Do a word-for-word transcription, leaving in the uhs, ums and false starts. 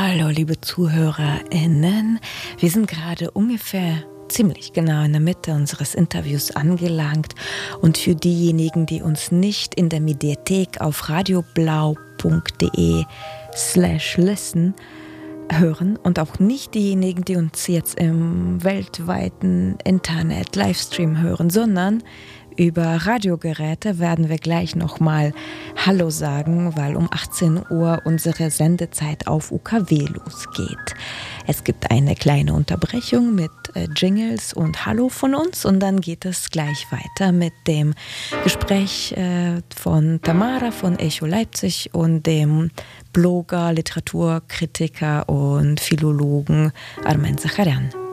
Hallo, liebe ZuhörerInnen. Wir sind gerade ungefähr ziemlich genau in der Mitte unseres Interviews angelangt. Und für diejenigen, die uns nicht in der Mediathek auf radioblau.de slash listen hören und auch nicht diejenigen, die uns jetzt im weltweiten Internet-Livestream hören, sondern über Radiogeräte, werden wir gleich nochmal Hallo sagen, weil um achtzehn Uhr unsere Sendezeit auf U K W losgeht. Es gibt eine kleine Unterbrechung mit äh, Jingles und Hallo von uns und dann geht es gleich weiter mit dem Gespräch äh, von Tamara von Echo Leipzig und dem Blogger, Literaturkritiker und Philologen Armen Sacharyan.